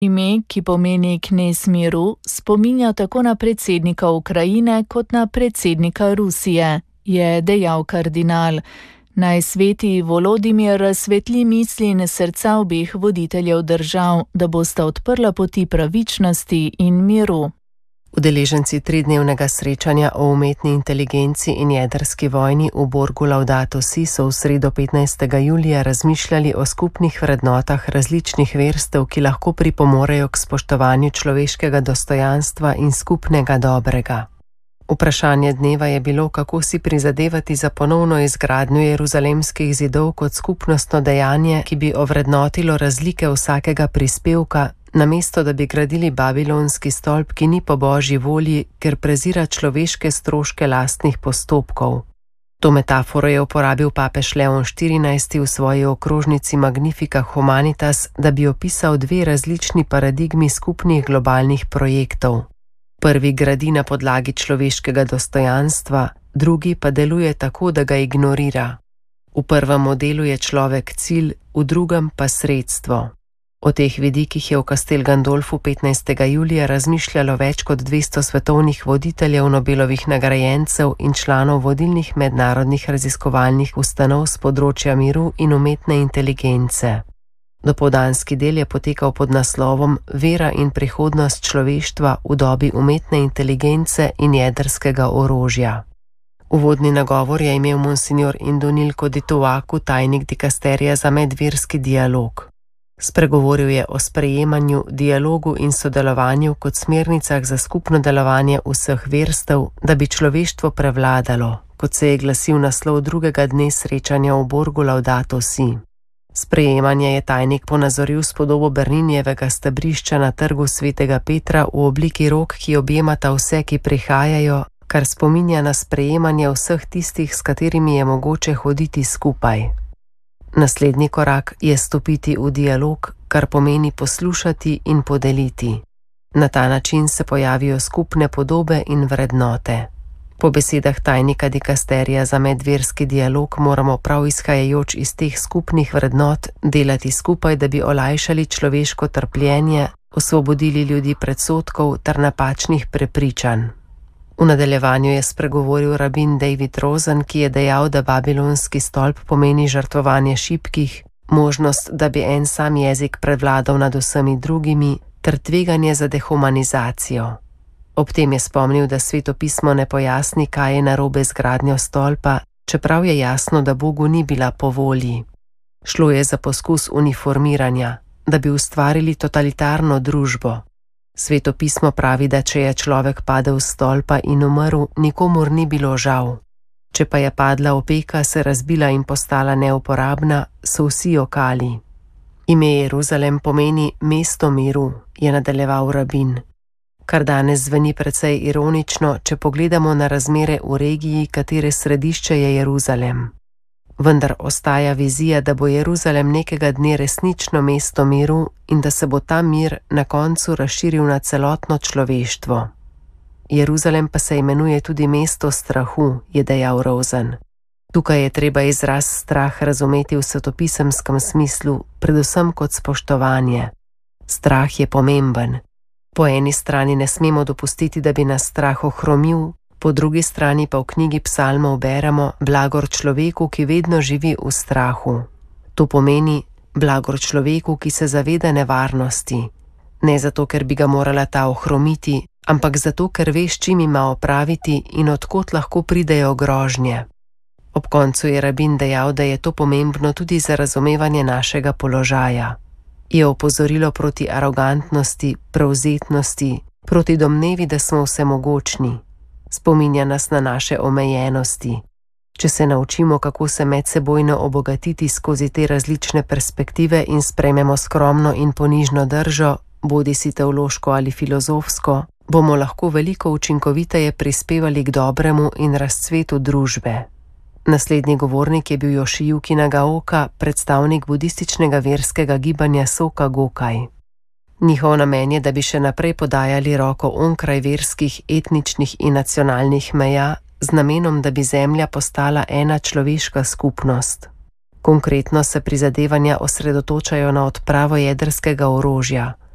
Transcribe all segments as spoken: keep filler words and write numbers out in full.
Ime, ki pomeni knez miru, spominja tako na predsednika Ukrajine kot na predsednika Rusije, je dejal kardinal. Naj sveti Volodimir razsvetli misli in srca obeh voditeljev držav, da bosta odprla poti pravičnosti in miru. Udeleženci tridnevnega srečanja o umetni inteligenci in jedrski vojni v Borgu Laudato Si so v sredo petnajstega julija razmišljali o skupnih vrednotah različnih verstev, ki lahko pripomorejo k spoštovanju človeškega dostojanstva in skupnega dobrega. Vprašanje dneva je bilo, kako si prizadevati za ponovno izgradnjo jeruzalemskih zidov kot skupnostno dejanje, ki bi ovrednotilo razlike vsakega prispevka, namesto da bi gradili babilonski stolp, ki ni po božji volji, ker prezira človeške stroške lastnih postopkov. To metaforo je uporabil papež Leon štirinajsti v svoji okrožnici Magnifica Humanitas, da bi opisal dve različni paradigmi skupnih globalnih projektov. Prvi gradi na podlagi človeškega dostojanstva, drugi pa deluje tako, da ga ignorira. V prvem modelu je človek cilj, v drugem pa sredstvo. O teh vidikih je v Castel Gandolfu petnajstega julija razmišljalo več kot dvesto svetovnih voditeljev, Nobelovih nagrajencev in članov vodilnih mednarodnih raziskovalnih ustanov z področja miru in umetne inteligence. Dopoldanski del je potekal pod naslovom Vera in prihodnost človeštva v dobi umetne inteligence in jedrskega orožja. Uvodni nagovor je imel monsignor Indonil Kodituaku, tajnik dikasterija za medverski dialog. Spregovoril je o sprejemanju, dialogu in sodelovanju kot smernicah za skupno delovanje vseh verstev, da bi človeštvo prevladalo, kot se je glasil naslov drugega dne srečanja v Borgu Laudato Si. Sprejemanje je tajnik ponazoril s podobo Berninjevega stebrišča na trgu svetega Petra v obliki rok, ki objemata vse, ki prihajajo, kar spominja na sprejemanje vseh tistih, s katerimi je mogoče hoditi skupaj. Naslednji korak je stopiti v dialog, kar pomeni poslušati in podeliti. Na ta način se pojavijo skupne podobe in vrednote. Po besedah tajnika dikasterija za medverski dialog moramo prav izhajajoč iz teh skupnih vrednot delati skupaj, da bi olajšali človeško trpljenje, osvobodili ljudi predsodkov ter napačnih prepričanj. V nadaljevanju je spregovoril rabin David Rosen, ki je dejal, da babilonski stolp pomeni žrtvovanje šibkih, možnost, da bi en sam jezik prevladal nad vsemi drugimi, ter tveganje za dehumanizacijo. Ob tem je spomnil, da Sveto pismo ne pojasni, kaj je narobe z gradnjo stolpa, čeprav je jasno, da Bogu ni bila po volji. Šlo je za poskus uniformiranja, da bi ustvarili totalitarno družbo. Sveto pismo pravi, da če je človek padel s stolpa in umrl, nikomur ni bilo žal. Če pa je padla opeka, se razbila in postala neuporabna, so vsi jokali. Ime Jeruzalem pomeni mesto miru, je nadaljeval rabin. Kar danes zveni precej ironično, če pogledamo na razmere v regiji, katere središče je Jeruzalem. Vendar ostaja vizija, da bo Jeruzalem nekega dne resnično mesto miru in da se bo ta mir na koncu razširil na celotno človeštvo. Jeruzalem pa se imenuje tudi mesto strahu, je dejal Rosen. Tukaj je treba izraz strah razumeti v svetopisemskem smislu, predvsem kot spoštovanje. Strah je pomemben. Po eni strani ne smemo dopustiti, da bi nas strah ohromil, po drugi strani pa v knjigi psalmov beremo blagor človeku, ki vedno živi v strahu. To pomeni blagor človeku, ki se zaveda nevarnosti. Ne zato, ker bi ga morala ta ohromiti, ampak zato, ker ve, s čim ima opraviti in odkot lahko pridejo grožnje. Ob koncu je rabin dejal, da je to pomembno tudi za razumevanje našega položaja. Je opozorilo proti arogantnosti, prevzetnosti, proti domnevi, da smo vsemogočni. Spominja nas na naše omejenosti. Če se naučimo, kako se medsebojno obogatiti skozi te različne perspektive in sprejmemo skromno in ponižno držo, bodisi teološko ali filozofsko, bomo lahko veliko učinkoviteje prispevali k dobremu in razcvetu družbe. Naslednji govornik je bil Yoshiyuki Nagaoka, predstavnik budističnega verskega gibanja Soka Gokkai. Njihov namen je, da bi še naprej podajali roko onkraj verskih, etničnih in nacionalnih meja z namenom, da bi Zemlja postala ena človeška skupnost. Konkretno se prizadevanja osredotočajo na odpravo jedrskega orožja.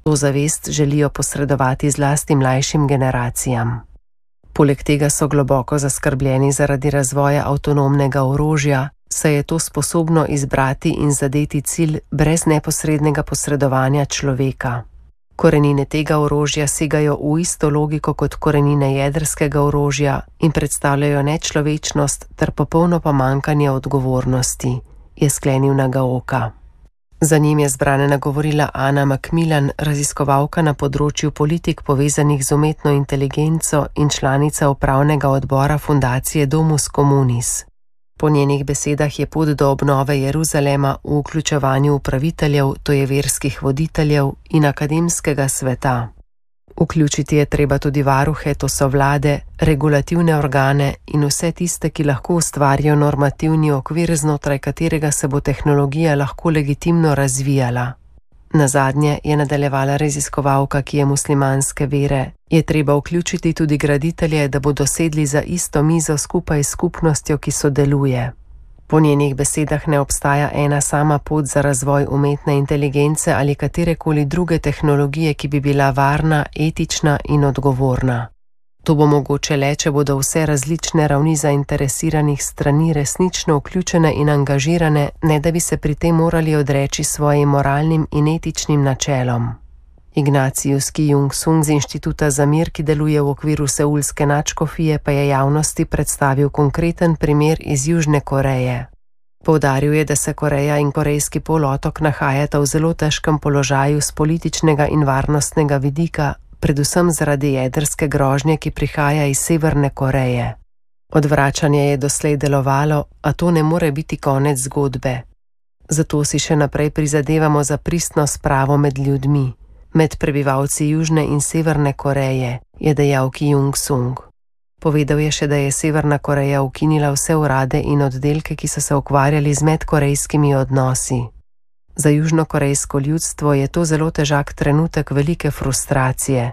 To zavest želijo posredovati zlasti mlajšim generacijam. Poleg tega so globoko zaskrbljeni zaradi razvoja avtonomnega orožja, saj je to sposobno izbrati in zadeti cilj brez neposrednega posredovanja človeka. Korenine tega orožja segajo v isto logiko kot korenine jedrskega orožja in predstavljajo nečlovečnost ter popolno pomanjkanje odgovornosti, je sklenil Nagaoka. Za njim je zbrane nagovorila Ana Macmillan, raziskovalka na področju politik povezanih z umetno inteligenco in članica upravnega odbora fundacije Domus Communis. Po njenih besedah je pot do obnove Jeruzalema v vključevanju upraviteljev, to je verskih voditeljev in akademskega sveta. Vključiti je treba tudi varuhe, to so vlade, regulativne organe in vse tiste, ki lahko ustvarijo normativni okvir, znotraj katerega se bo tehnologija lahko legitimno razvijala. Nazadnje je nadaljevala raziskovalka, ki je muslimanske vere, je treba vključiti tudi graditelje, da bodo sedli za isto mizo skupaj s skupnostjo, ki sodeluje. Po njenih besedah ne obstaja ena sama pot za razvoj umetne inteligence ali katerekoli druge tehnologije, ki bi bila varna, etična in odgovorna. To bo mogoče le, če bodo vse različne ravni zainteresiranih strani resnično vključene in angažirane, ne da bi se pri tem morali odreči svojim moralnim in etičnim načelom. Ignatius Ki-Jung-Sung z Inštituta za mir, ki deluje v okviru seulske nadškofije, pa je javnosti predstavil konkreten primer iz Južne Koreje. Poudaril je, da se Koreja in korejski polotok nahajata v zelo težkem položaju z političnega in varnostnega vidika, predvsem zaradi jedrske grožnje, ki prihaja iz Severne Koreje. Odvračanje je doslej delovalo, a to ne more biti konec zgodbe. Zato si še naprej prizadevamo za pristno spravo med ljudmi, med prebivalci Južne in Severne Koreje, je dejal Ki-Jung-Sung. Povedal je še, da je Severna Koreja ukinila vse urade in oddelke, ki so se ukvarjali z medkorejskimi odnosi. Za južnokorejsko ljudstvo je to zelo težak trenutek velike frustracije.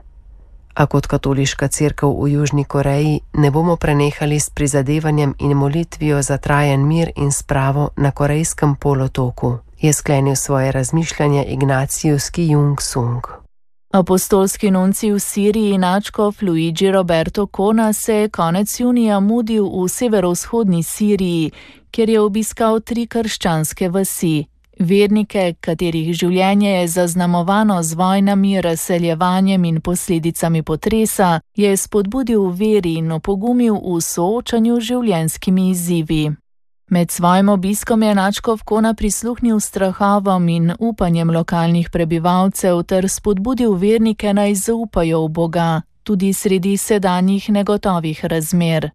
A kot katoliška cerkev v Južni Koreji ne bomo prenehali s prizadevanjem in molitvijo za trajen mir in spravo na korejskem polotoku, je sklenil svoje razmišljanje Ignatius Ki-Jung-Sung. Apostolski nuncij v Siriji nadškof Luigi Roberto Kona se je konec junija mudil v severovzhodni Siriji, kjer je obiskal tri krščanske vasi. Vernike, katerih življenje je zaznamovano z vojnami, razseljevanjem in posledicami potresa, je spodbudil v veri in opogumil v soočanju z življenjskimi izzivi. Med svojim obiskom je nadškof Kona prisluhnil strahovom in upanjem lokalnih prebivalcev ter spodbudil vernike naj zaupajo v Boga, tudi sredi sedanjih negotovih razmer.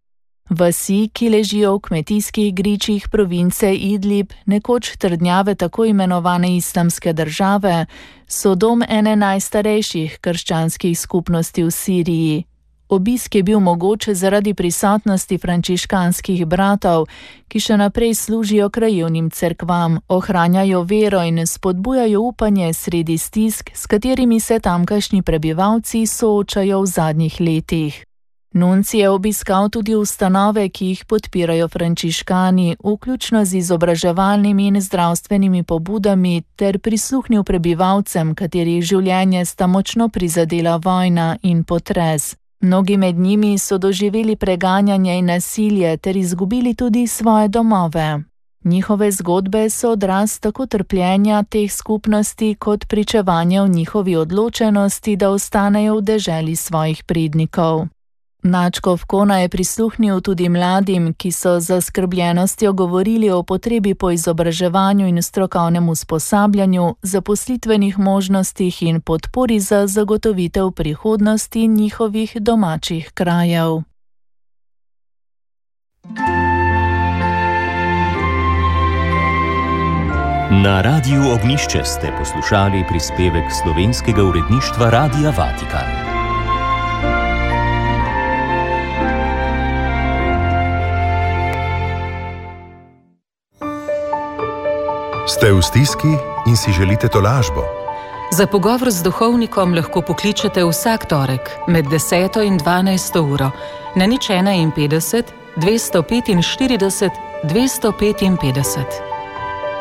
Vasi, ki ležijo v kmetijskih gričih province Idlib, nekoč trdnjave tako imenovane islamske države, so dom ene najstarejših krščanskih skupnosti v Siriji. Obisk je bil mogoče zaradi prisotnosti frančiškanskih bratov, ki še naprej služijo krajevnim cerkvam, ohranjajo vero in spodbujajo upanje sredi stisk, s katerimi se tamkajšnji prebivalci soočajo v zadnjih letih. Nuncij je obiskal tudi ustanove, ki jih podpirajo frančiškani, vključno z izobraževalnimi in zdravstvenimi pobudami, ter prisluhnil prebivalcem, katerih življenje sta močno prizadela vojna in potres. Mnogi med njimi so doživeli preganjanje in nasilje ter izgubili tudi svoje domove. Njihove zgodbe so odraz tako trpljenja teh skupnosti kot pričevanja o njihovi odločenosti, da ostanejo v deželi svojih prednikov. Nadškof Kona je prisluhnil tudi mladim, ki so z zaskrbljenostjo govorili o potrebi po izobraževanju in strokovnem usposabljanju, zaposlitvenih možnostih in podpori za zagotovitev prihodnosti njihovih domačih krajev. Na Radiu Ognjišče ste poslušali prispevek slovenskega uredništva Radia Vatikan. Ste v stiski in si želite tolažbo? Za pogovor z duhovnikom lahko pokličete vsak torek med deseto in dvanajsto uro na nič ena petdeset, dvesto petinštirideset, dvesto petinpetdeset.